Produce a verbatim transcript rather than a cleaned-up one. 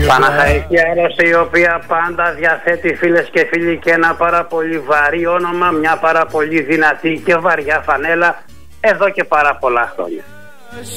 Παναχαϊκή Άρρωση, η οποία πάντα διαθέτει, φίλες και φίλοι, και ένα πάρα πολύ βαρύ όνομα, μια πάρα πολύ δυνατή και βαριά φανέλα εδώ και πάρα πολλά χρόνια.